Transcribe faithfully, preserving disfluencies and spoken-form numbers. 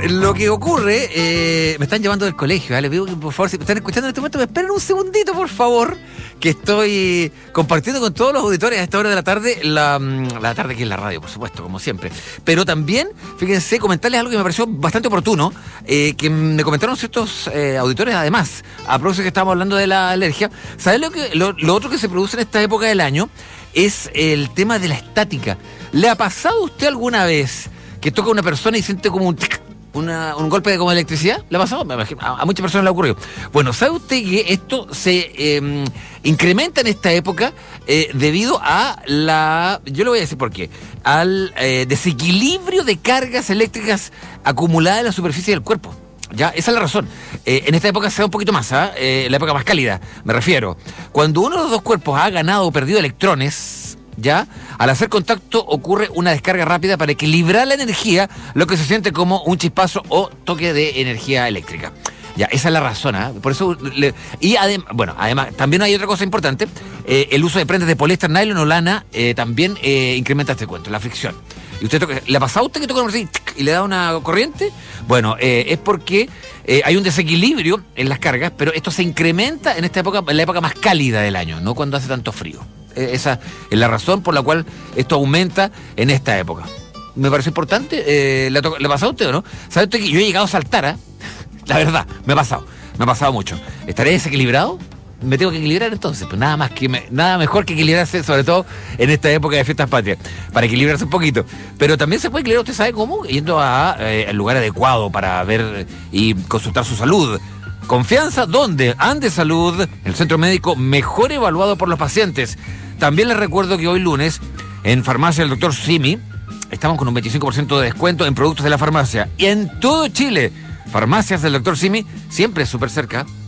lo que ocurre, eh, me están llevando del colegio, ¿eh? Les pido que por favor, si me están escuchando en este momento, me esperen un segundito, por favor, que estoy compartiendo con todos los auditores a esta hora de la tarde, la, la tarde que es la radio, por supuesto, como siempre. Pero también, fíjense, comentarles algo que me pareció bastante oportuno, eh, que me comentaron ciertos eh, auditores, además, a propósito que estábamos hablando de la alergia. ¿Saben lo, que, lo, lo otro que se produce en esta época del año? Es el tema de la estática. ¿Le ha pasado a usted alguna vez que toca a una persona y siente como un tic, una, un golpe de como electricidad? ¿Le ha pasado? Me imagino, a, a muchas personas le ha ocurrido. Bueno, ¿sabe usted que esto se eh, incrementa en esta época eh, debido a la... Yo le voy a decir por qué. Al eh, desequilibrio de cargas eléctricas acumuladas en la superficie del cuerpo. Ya, esa es la razón. Eh, en esta época se da un poquito más, ¿ah? ¿eh? La época más cálida, me refiero. Cuando uno de los dos cuerpos ha ganado o perdido electrones, ya, al hacer contacto ocurre una descarga rápida para equilibrar la energía, lo que se siente como un chispazo o toque de energía eléctrica. Ya, esa es la razón, ¿eh? Por eso, le, y además, bueno, además, también hay otra cosa importante, eh, el uso de prendas de poliéster, nylon o lana eh, también eh, incrementa este cuento, la fricción. ¿Y usted toca, le ha pasado a usted que toca una persona y le da una corriente? Bueno, eh, es porque eh, hay un desequilibrio en las cargas, pero esto se incrementa en esta época, en la época más cálida del año, no cuando hace tanto frío. Eh, esa es la razón por la cual esto aumenta en esta época. Me parece importante. Eh, ¿le, ¿Le ha pasado a usted o no? ¿Sabe usted que yo he llegado a saltar? ¿eh? La verdad, me ha pasado. Me ha pasado mucho. ¿Estaré desequilibrado? Me tengo que equilibrar entonces, pues nada más que me, nada mejor que equilibrarse, sobre todo en esta época de fiestas patrias, para equilibrarse un poquito. Pero también se puede equilibrar, ¿usted sabe cómo? Yendo a, eh, al lugar adecuado para ver y consultar su salud. Confianza, ¿dónde? Ande Salud, el centro médico mejor evaluado por los pacientes. También les recuerdo que hoy lunes, en Farmacia del doctor Simi, estamos con un veinticinco por ciento de descuento en productos de la farmacia. Y en todo Chile, Farmacias del doctor Simi, siempre súper cerca.